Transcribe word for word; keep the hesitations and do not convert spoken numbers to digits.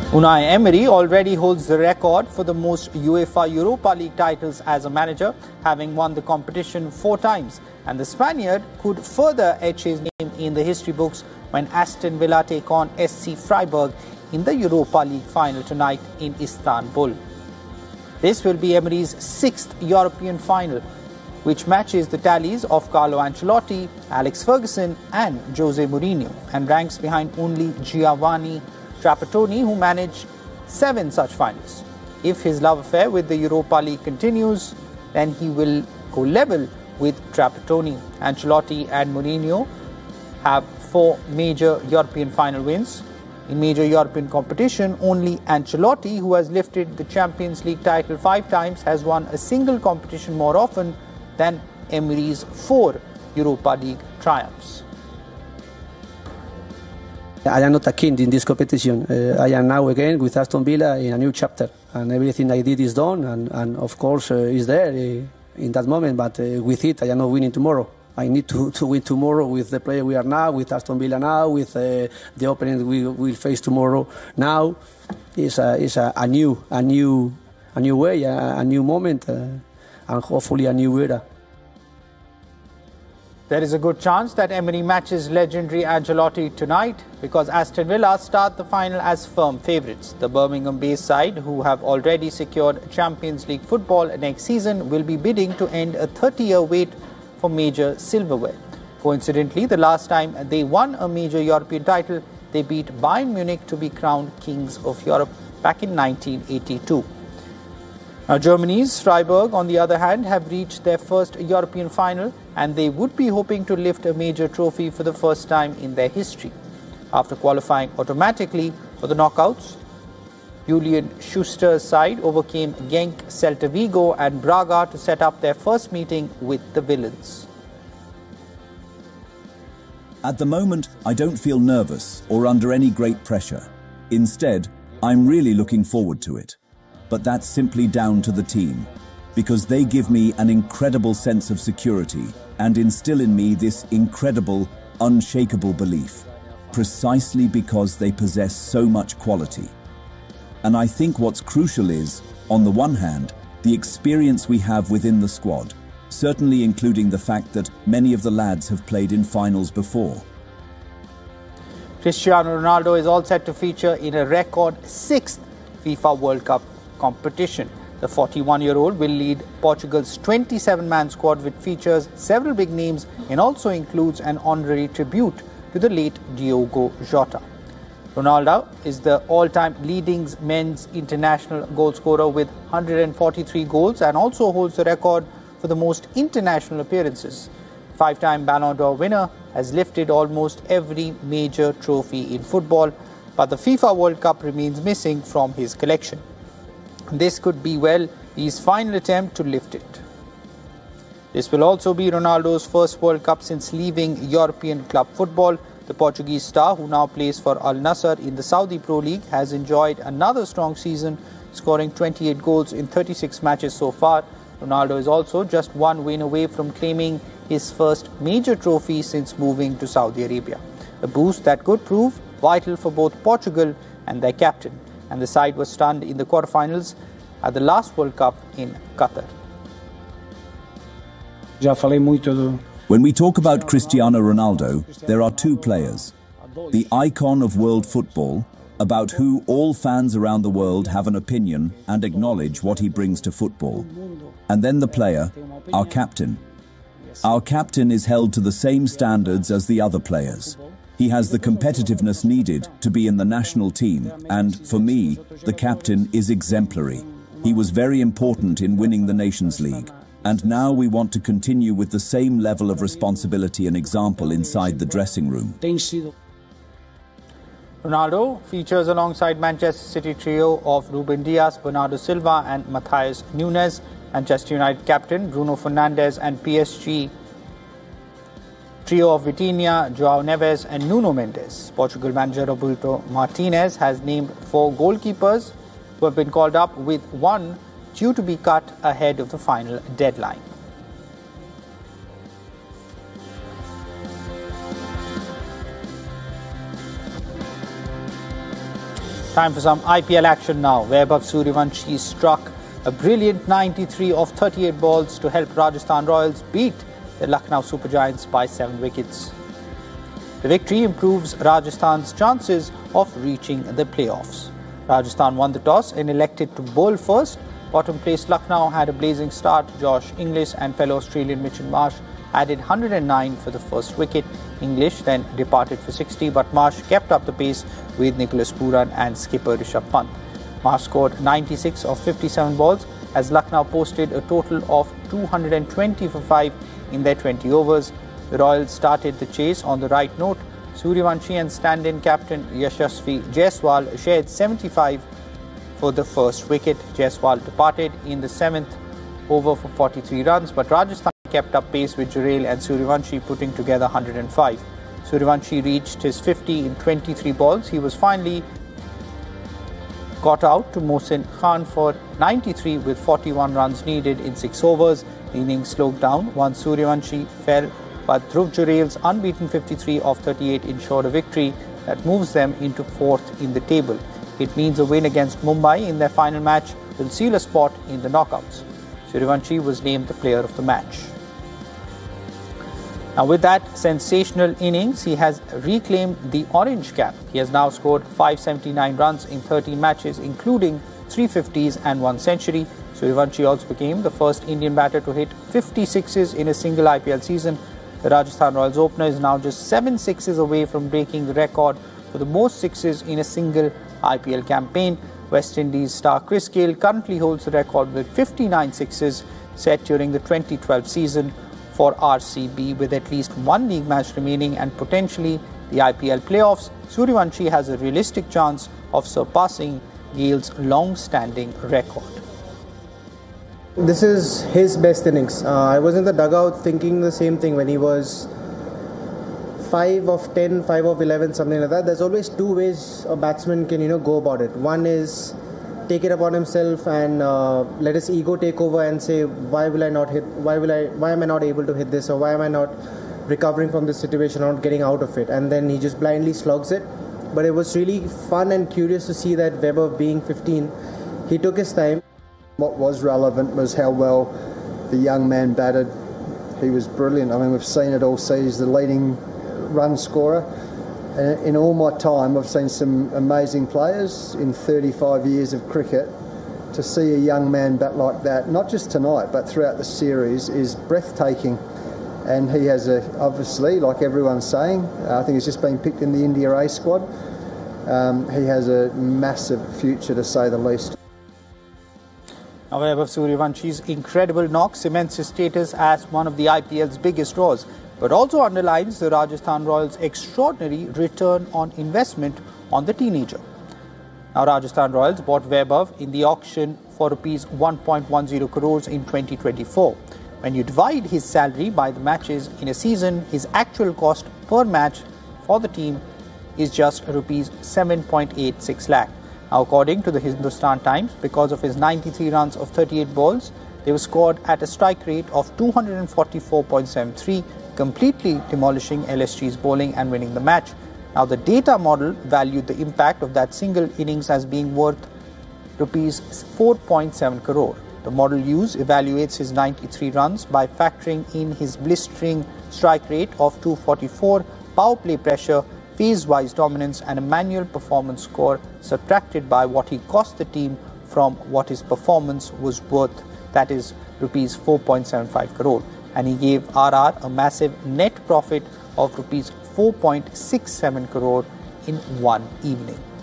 Unai Emery already holds the record for the most UEFA Europa League titles as a manager, having won the competition four times. And the Spaniard could further etch his name in the history books when Aston Villa take on S C Freiburg in the Europa League final tonight in Istanbul. This will be Emery's sixth European final, which matches the tallies of Carlo Ancelotti, Alex Ferguson and Jose Mourinho, and ranks behind only Giovanni Trapattoni, who managed seven such finals. If his love affair with the Europa League continues, then he will go level with Trapattoni. Ancelotti and Mourinho have four major European final wins. In major European competition, only Ancelotti, who has lifted the Champions League title five times, has won a single competition more often than Emery's four Europa League triumphs. I am not a king in this competition. Uh, I am now again with Aston Villa in a new chapter, and everything I did is done, and, and of course uh, is there uh, in that moment, but uh, with it I am not winning tomorrow. I need to, to win tomorrow with the player we are now, with Aston Villa now, with uh, the opponent we will face tomorrow. Now is a, is a, a new a new a new way, a, a new moment, uh, and hopefully a new era. There is a good chance that Emery matches legendary Ancelotti tonight, because Aston Villa start the final as firm favourites. The Birmingham-based side, who have already secured Champions League football next season, will be bidding to end a thirty-year wait for major silverware. Coincidentally, the last time they won a major European title, they beat Bayern Munich to be crowned Kings of Europe back in nineteen eighty-two. Now, Germany's Freiburg, on the other hand, have reached their first European final, and they would be hoping to lift a major trophy for the first time in their history. After qualifying automatically for the knockouts, Julian Schuster's side overcame Genk, Celta Vigo and Braga to set up their first meeting with the villains. At the moment, I don't feel nervous or under any great pressure. Instead, I'm really looking forward to it. But that's simply down to the team, because they give me an incredible sense of security and instill in me this incredible, unshakable belief, precisely because they possess so much quality. And I think what's crucial is, on the one hand, the experience we have within the squad, certainly including the fact that many of the lads have played in finals before. Cristiano Ronaldo is all set to feature in a record sixth FIFA World Cup competition. The forty-one-year-old will lead Portugal's twenty-seven man squad, which features several big names and also includes an honorary tribute to the late Diogo Jota. Ronaldo is the all-time leading men's international goal scorer with one hundred forty-three goals and also holds the record for the most international appearances. Five-time Ballon d'Or winner, has lifted almost every major trophy in football, but the FIFA World Cup remains missing from his collection. This could be, well, his final attempt to lift it. This will also be Ronaldo's first World Cup since leaving European club football. The Portuguese star, who now plays for Al Nassr in the Saudi Pro League, has enjoyed another strong season, scoring twenty-eight goals in thirty-six matches so far. Ronaldo is also just one win away from claiming his first major trophy since moving to Saudi Arabia. A boost that could prove vital for both Portugal and their captain. And the side was stunned in the quarterfinals at the last World Cup in Qatar. When we talk about Cristiano Ronaldo, there are two players. The icon of world football, about who all fans around the world have an opinion and acknowledge what he brings to football. And then the player, our captain. Our captain is held to the same standards as the other players. He has the competitiveness needed to be in the national team, and for me, the captain is exemplary. He was very important in winning the Nations League, and now we want to continue with the same level of responsibility and example inside the dressing room. Ronaldo features alongside Manchester City trio of Ruben Dias, Bernardo Silva and Matheus Nunes, Manchester United captain Bruno Fernandes and P S G trio of Vitinha, João Neves and Nuno Mendes. Portugal manager Roberto Martinez has named four goalkeepers who have been called up, with one due to be cut ahead of the final deadline. Time for some I P L action now. Vaibhav Sooryavanshi struck a brilliant ninety-three off thirty-eight balls to help Rajasthan Royals beat the Lucknow Super Giants by seven wickets. The victory improves Rajasthan's chances of reaching the playoffs. Rajasthan won the toss and elected to bowl first. Bottom placed Lucknow had a blazing start. Josh Inglis and fellow Australian Mitchell Marsh added one hundred nine for the first wicket. English then departed for sixty, but Marsh kept up the pace with Nicholas Pooran and skipper Rishabh Pant. Marsh scored ninety-six of fifty-seven balls as Lucknow posted a total of two hundred twenty for five in their twenty overs. The Royals started the chase on the right note. Sooryavanshi and stand-in captain Yashasvi Jaiswal shared seventy-five for the first wicket. Jaiswal departed in the seventh over for forty-three runs, but Rajasthan kept up pace with Jurel and Sooryavanshi putting together one hundred five. Sooryavanshi reached his fifty in twenty-three balls. He was finally got out to Mohsin Khan for ninety-three with forty-one runs needed in six overs. The innings slowed down once Sooryavanshi fell, but Dhruv Jurel's unbeaten fifty-three off thirty-eight ensured a victory that moves them into fourth in the table. It means a win against Mumbai in their final match will seal a spot in the knockouts. Sooryavanshi was named the player of the match. Now with that sensational innings, he has reclaimed the orange cap. He has now scored five hundred seventy-nine runs in thirteen matches, including three fifties and one century. Sooryavanshi also became the first Indian batter to hit fifty sixes in a single I P L season. The Rajasthan Royals opener is now just seven sixes away from breaking the record for the most sixes in a single I P L campaign. West Indies star Chris Gayle currently holds the record with fifty-nine sixes set during the twenty twelve season for R C B, with at least one league match remaining and potentially the I P L playoffs. Sooryavanshi has a realistic chance of surpassing Gayle's long-standing record. This is his best innings. Uh, I was in the dugout thinking the same thing when he was five of ten, five of eleven, something like that. There's always two ways a batsman can, you know, go about it. One is take it upon himself and uh, let his ego take over and say, why will I not hit? Why will I? Why am I not able to hit this? Or why am I not recovering from this situation or not getting out of it? And then he just blindly slogs it. But it was really fun and curious to see that Vaibhav, being fifteen, he took his time. What was relevant was how well the young man batted. He was brilliant. I mean, we've seen it all season. He's the leading run scorer. And in all my time, I've seen some amazing players in thirty-five years of cricket. To see a young man bat like that, not just tonight, but throughout the series, is breathtaking. And he has a, obviously, like everyone's saying, I think he's just been picked in the India A squad. Um, he has a massive future, to say the least. Now, Vaibhav Sooryavansh's incredible knock cements his status as one of the I P L's biggest draws, but also underlines the Rajasthan Royals' extraordinary return on investment on the teenager. Now, Rajasthan Royals bought Vaibhav in the auction for rupees one point one zero crores in twenty twenty-four. When you divide his salary by the matches in a season, his actual cost per match for the team is just rupees seven point eight six lakh. Now, according to the Hindustan Times, because of his ninety-three runs of thirty-eight balls, they were scored at a strike rate of two hundred forty-four point seven three, completely demolishing L S G's bowling and winning the match. Now, the data model valued the impact of that single innings as being worth rupees four point seven crore. The model used evaluates his ninety-three runs by factoring in his blistering strike rate of two forty-four, power play pressure, phase-wise dominance and a manual performance score subtracted by what he cost the team from what his performance was worth, that is rupees four point seven five crore. And he gave R R a massive net profit of rupees four point six seven crore in one evening.